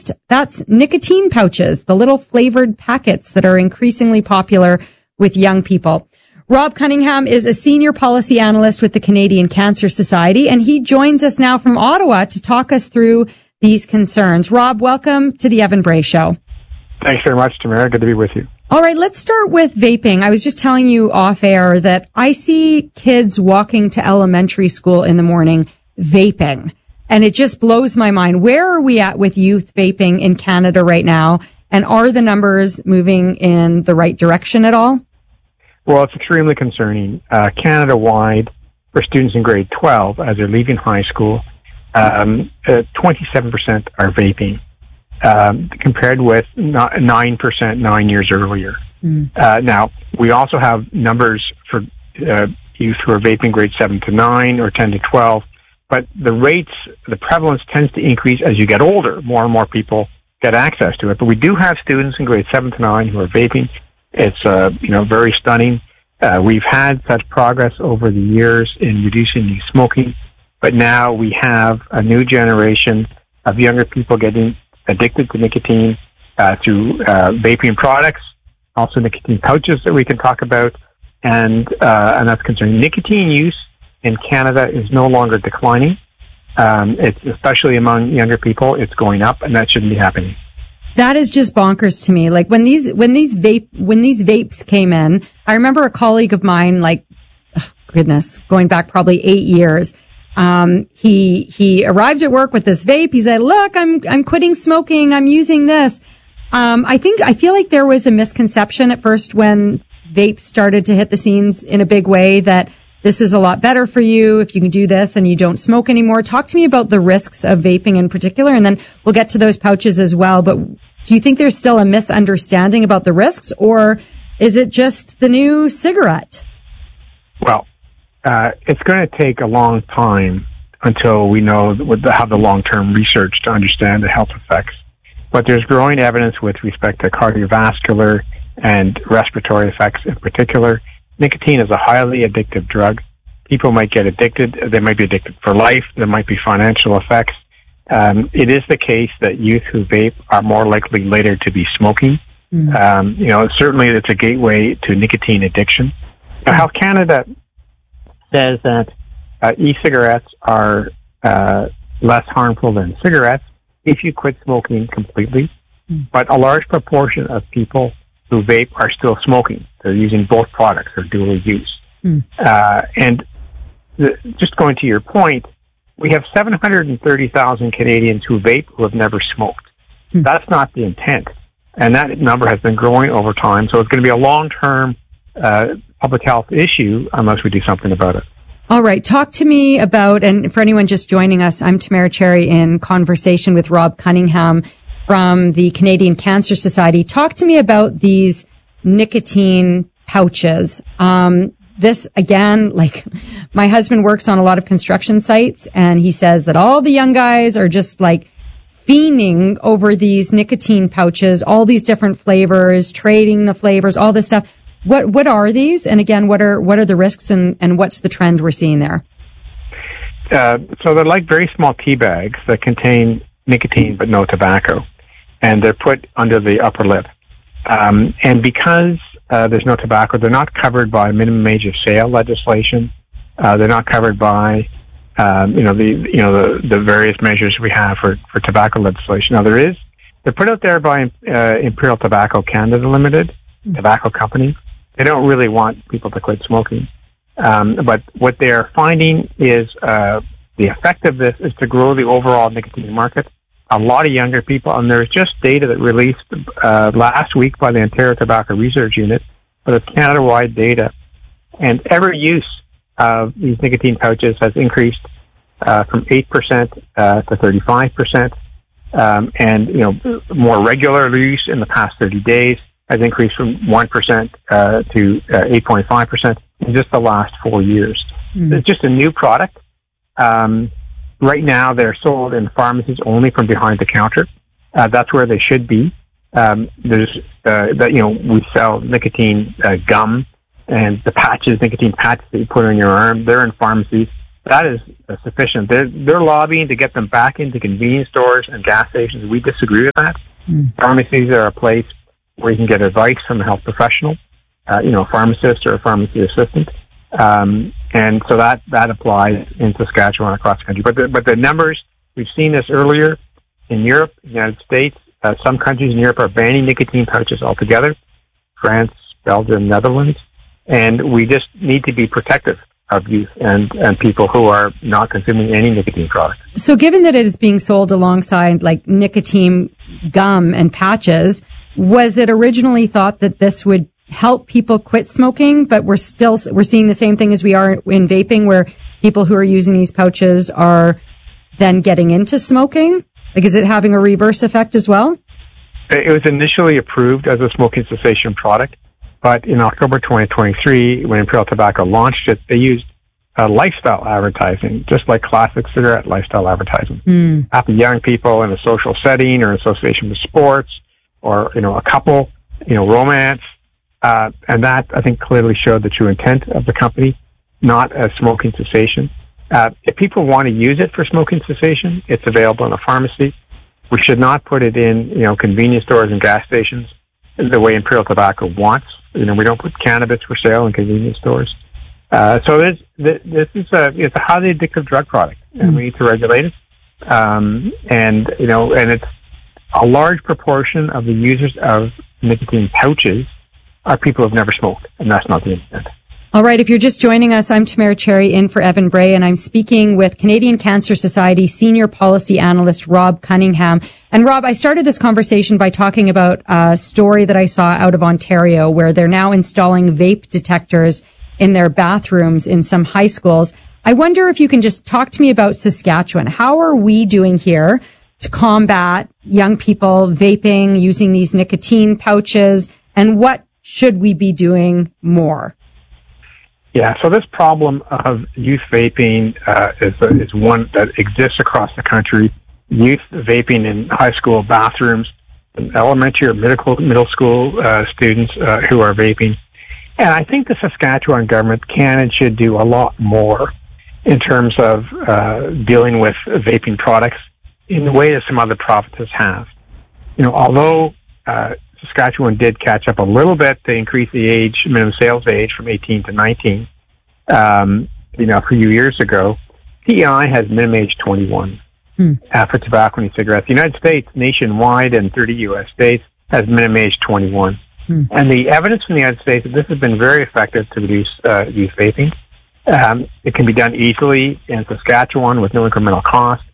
analyst. That's nicotine pouches, the little flavored packets that are increasingly popular with young people. Rob Cunningham is a senior policy analyst with the Canadian Cancer Society, and he joins us now from Ottawa to talk us through these concerns. Rob, welcome to the Evan Bray Show. Thanks very much, Tamara. Good to be with you. All right, let's start with vaping. I was just telling you off air that I see kids walking to elementary school in the morning vaping, and it just blows my mind. Where are we at with youth vaping in Canada right now, and are the numbers moving in the right direction at all? Well, it's extremely concerning. Canada-wide, for students in grade 12, as they're leaving high school, 27% are vaping, compared with 9% 9 years earlier. Now, we also have numbers for youth who are vaping grade 7 to 9 or 10 to 12, but the prevalence tends to increase as you get older. More and more people get access to it. But we do have students in grade 7 to 9 who are vaping. It's, very stunning. We've had such progress over the years in reducing youth smoking, but now we have a new generation of younger people getting addicted to nicotine through vaping products, also nicotine pouches that we can talk about, and that's concerning. Nicotine use in Canada is no longer declining. It's especially among younger people, it's going up, and that shouldn't be happening. That is just bonkers to me. Like when these vapes came in, I remember a colleague of mine, going back probably 8 years. He arrived at work with this vape. He said, "Look, I'm quitting smoking. I'm using this." I feel like there was a misconception at first when vapes started to hit the scenes in a big way that this is a lot better for you. If you can do this, then you don't smoke anymore. Talk to me about the risks of vaping in particular, and then we'll get to those pouches as well. But do you think there's still a misunderstanding about the risks, or is it just the new cigarette? Well, it's going to take a long time until we know have the long-term research to understand the health effects. But there's growing evidence with respect to cardiovascular and respiratory effects in particular. Nicotine is a highly addictive drug. People might get addicted. They might be addicted for life. There might be financial effects. It is the case that youth who vape are more likely later to be smoking. Certainly it's a gateway to nicotine addiction. Now, Health Canada says that e-cigarettes are less harmful than cigarettes if you quit smoking completely, but a large proportion of people who vape are still smoking. They're using both products, they're dual use. Just going to your point, we have 730,000 Canadians who vape who have never smoked. That's not the intent. And that number has been growing over time, so it's going to be a long-term public health issue unless we do something about it. All right. Talk to me about, and for anyone just joining us, I'm Tamara Cherry in conversation with Rob Cunningham from the Canadian Cancer Society. Talk to me about these nicotine pouches. This, again, my husband works on a lot of construction sites, and he says that all the young guys are just fiending over these nicotine pouches, all these different flavors, trading the flavors, all this stuff. What are these? And again, what are the risks and what's the trend we're seeing there? So they're like very small tea bags that contain nicotine but no tobacco, and they're put under the upper lip. And because there's no tobacco, they're not covered by minimum age of sale legislation. They're not covered by the various measures we have for tobacco legislation. Now they're put out there by Imperial Tobacco Canada Limited, tobacco company. They don't really want people to quit smoking. But what they're finding is the effect of this is to grow the overall nicotine market. A lot of younger people, and there's just data that released last week by the Ontario Tobacco Research Unit, but it's Canada-wide data. And every use of these nicotine pouches has increased from 8% to 35%. And, more regular use in the past 30 days has increased from 1% to 8.5% in just the last 4 years. It's just a new product. Right now, they're sold in pharmacies only from behind the counter. That's where they should be. We sell nicotine gum and the patches, nicotine patches that you put on your arm. They're in pharmacies. that is sufficient. They're lobbying to get them back into convenience stores and gas stations. We disagree with that. Pharmacies are a place where you can get advice from a health professional, a pharmacist or a pharmacy assistant. And so that applies in Saskatchewan across the country. But the numbers, we've seen this earlier in Europe, United States. Some countries in Europe are banning nicotine pouches altogether. France, Belgium, Netherlands. And we just need to be protective of youth and people who are not consuming any nicotine products. So given that it is being sold alongside like nicotine gum and patches, was it originally thought that this would help people quit smoking, but we're seeing the same thing as we are in vaping, where people who are using these pouches are then getting into smoking? Like, is it having a reverse effect as well? It was initially approved as a smoking cessation product, but in October 2023, when Imperial Tobacco launched it, they used lifestyle advertising, just like classic cigarette lifestyle advertising. Happy young people in a social setting or in association with sports or, a couple, romance. And that, I think, clearly showed the true intent of the company, not as smoking cessation. If people want to use it for smoking cessation, it's available in a pharmacy. We should not put it in, convenience stores and gas stations the way Imperial Tobacco wants. We don't put cannabis for sale in convenience stores. So this is it's a highly addictive drug product, and we need to regulate it. And it's a large proportion of the users of nicotine pouches are people who've never smoked, and that's not the intent. All right, if you're just joining us, I'm Tamara Cherry in for Evan Bray, and I'm speaking with Canadian Cancer Society Senior Policy Analyst Rob Cunningham. And Rob, I started this conversation by talking about a story that I saw out of Ontario where they're now installing vape detectors in their bathrooms in some high schools. I wonder if you can just talk to me about Saskatchewan. How are we doing here to combat young people vaping, using these nicotine pouches, and what should we be doing more? Yeah, so this problem of youth vaping is one that exists across the country. Youth vaping in high school bathrooms, elementary or middle school students who are vaping. And I think the Saskatchewan government can and should do a lot more in terms of dealing with vaping products in the way that some other provinces have. Although Saskatchewan did catch up a little bit to increase the minimum sales age from 18 to 19, a few years ago. PEI has minimum age 21 for tobacco and cigarettes. The United States, nationwide, and 30 U.S. states has minimum age 21. And the evidence from the United States that this has been very effective to reduce youth vaping. It can be done easily in Saskatchewan with no incremental cost.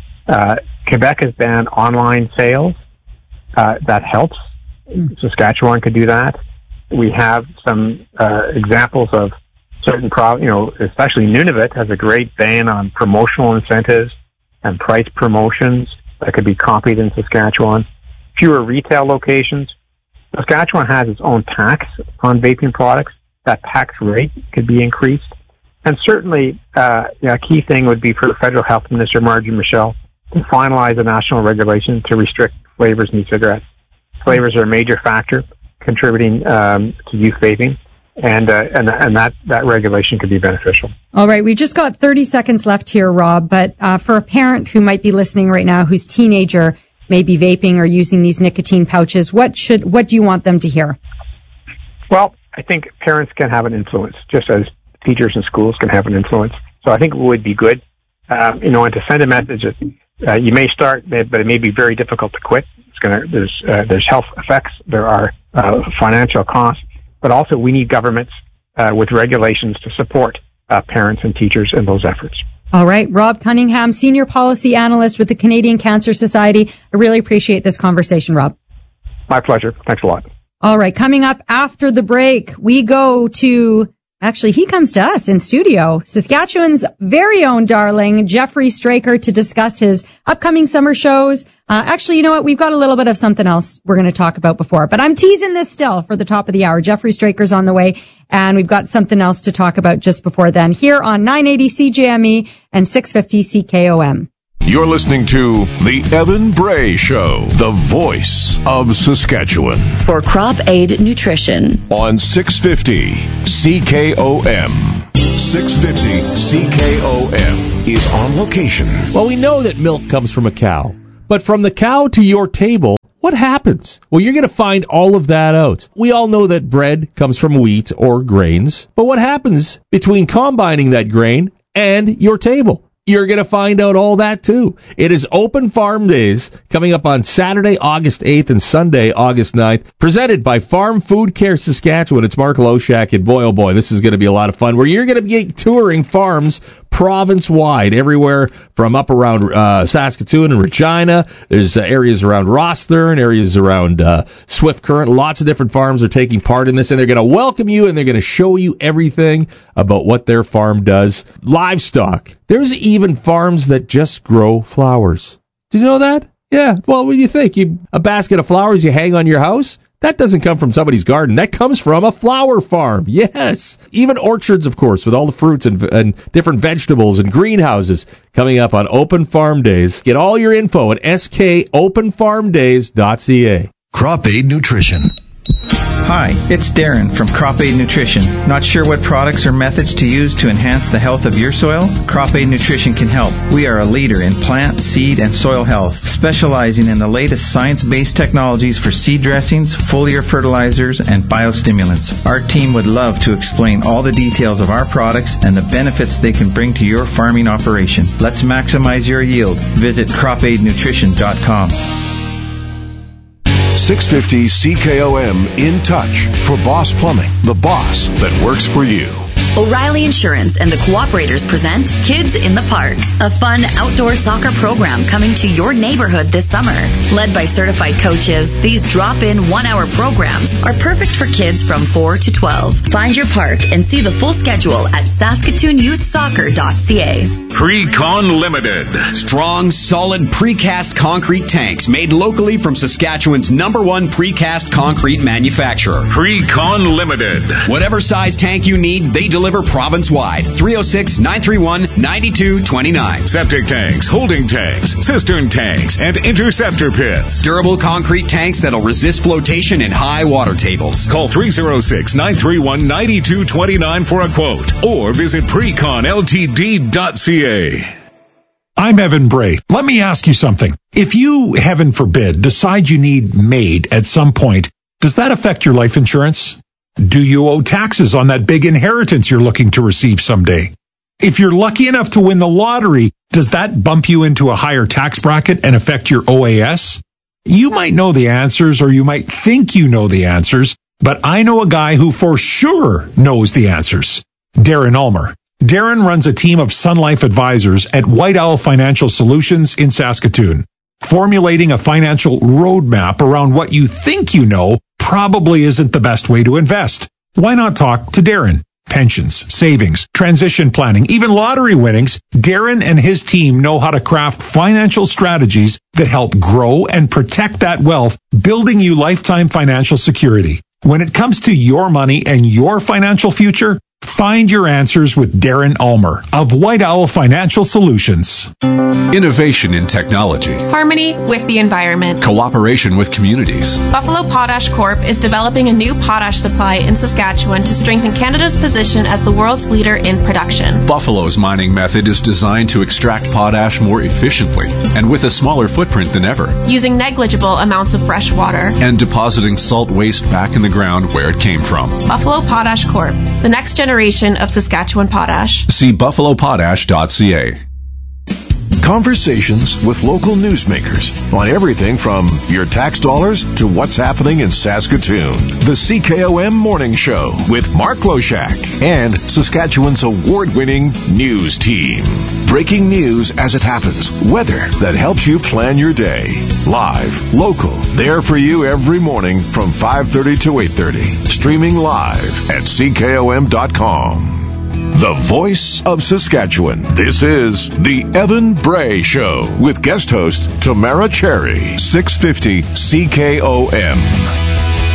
Quebec has banned online sales. That helps. Saskatchewan could do that. We have some examples of certain especially Nunavut has a great ban on promotional incentives and price promotions that could be copied in Saskatchewan. Fewer retail locations. Saskatchewan has its own tax on vaping products. That tax rate could be increased. And certainly, a key thing would be for Federal Health Minister Margie Michel to finalize a national regulation to restrict flavors in e-cigarettes. Flavors are a major factor contributing to youth vaping, and that regulation could be beneficial. All right, we've just got 30 seconds left here, Rob, but for a parent who might be listening right now whose teenager may be vaping or using these nicotine pouches, what do you want them to hear? Well, I think parents can have an influence, just as teachers and schools can have an influence. So I think it would be good, and to send a message that you may start, but it may be very difficult to quit. There's health effects, there are financial costs, but also we need governments with regulations to support parents and teachers in those efforts. All right, Rob Cunningham, Senior Policy Analyst with the Canadian Cancer Society. I really appreciate this conversation, Rob. My pleasure. Thanks a lot. All right, coming up after the break, we go to... Actually, he comes to us in studio, Saskatchewan's very own darling, Jeffrey Straker, to discuss his upcoming summer shows. Actually, you know what? We've got a little bit of something else we're going to talk about before, but I'm teasing this still for the top of the hour. Jeffrey Straker's on the way, and we've got something else to talk about just before then here on 980 CJME and 650 CKOM. You're listening to The Evan Bray Show, the voice of Saskatchewan. For Crop Aid Nutrition. On 650 CKOM. 650 CKOM is on location. Well, we know that milk comes from a cow, but from the cow to your table, what happens? Well, you're going to find all of that out. We all know that bread comes from wheat or grains, but what happens between combining that grain and your table? You're going to find out all that, too. It is Open Farm Days coming up on Saturday, August 8th and Sunday, August 9th, presented by Farm Food Care Saskatchewan. It's Mark Loshak, and boy, oh boy, this is going to be a lot of fun, where you're going to be touring farms province-wide, everywhere from up around Saskatoon and Regina. There's areas around Rosthern, areas around Swift Current. Lots of different farms are taking part in this, and they're going to welcome you, and they're going to show you everything about what their farm does. Livestock. There's even farms that just grow flowers. Did you know that? Yeah. Well, what do you think? A basket of flowers you hang on your house? That doesn't come from somebody's garden. That comes from a flower farm. Yes. Even orchards, of course, with all the fruits and different vegetables and greenhouses coming up on Open Farm Days. Get all your info at skopenfarmdays.ca. Crop Aid Nutrition. Hi, it's Darren from Crop Aid Nutrition. Not sure what products or methods to use to enhance the health of your soil? Crop Aid Nutrition can help. We are a leader in plant, seed, and soil health, specializing in the latest science-based technologies for seed dressings, foliar fertilizers, and biostimulants. Our team would love to explain all the details of our products and the benefits they can bring to your farming operation. Let's maximize your yield. Visit cropaidnutrition.com. 650 CKOM in touch for Boss Plumbing, the boss that works for you. O'Reilly Insurance and the Cooperators present Kids in the Park, a fun outdoor soccer program coming to your neighborhood this summer. Led by certified coaches, these drop-in one-hour programs are perfect for kids from 4 to 12. Find your park and see the full schedule at SaskatoonYouthSoccer.ca. Precon Limited. Strong, solid precast concrete tanks made locally from Saskatchewan's #1 precast concrete manufacturer. Precon Limited. Whatever size tank you need, they deliver province-wide. 306-931-9229. Septic tanks, holding tanks, cistern tanks, and interceptor pits. Durable concrete tanks that'll resist flotation in high water tables. Call 306-931-9229 for a quote or visit preconltd.ca. I'm Evan Bray. Let me ask you something. If you, heaven forbid, decide you need MAID at some point, does that affect your life insurance? Do you owe taxes on that big inheritance you're looking to receive someday? If you're lucky enough to win the lottery, does that bump you into a higher tax bracket and affect your OAS? You might know the answers, or you might think you know the answers, but I know a guy who for sure knows the answers. Darren Ulmer. Darren runs a team of Sun Life advisors at White Owl Financial Solutions in Saskatoon. Formulating a financial roadmap around what you think you know probably isn't the best way to invest. Why not talk to Darren? Pensions, savings, transition planning, even lottery winnings. Darren and his team know how to craft financial strategies that help grow and protect that wealth, building you lifetime financial security. When it comes to your money and your financial future, find your answers with Darren Ulmer of White Owl Financial Solutions. Innovation in technology. Harmony with the environment. Cooperation with communities. Buffalo Potash Corp. is developing a new potash supply in Saskatchewan to strengthen Canada's position as the world's leader in production. Buffalo's mining method is designed to extract potash more efficiently and with a smaller footprint than ever. Using negligible amounts of fresh water. And depositing salt waste back in the ground where it came from. Buffalo Potash Corp. The next generation of Saskatchewan potash. See buffalopotash.ca. Conversations with local newsmakers on everything from your tax dollars to what's happening in Saskatoon. The CKOM Morning Show with Mark Loshak and Saskatchewan's award-winning news team. Breaking news as it happens. Weather that helps you plan your day. Live, local, there for you every morning from 5:30 to 8:30. Streaming live at CKOM.com. The voice of Saskatchewan. This is the Evan Bray Show with guest host Tamara Cherry. 650 CKOM.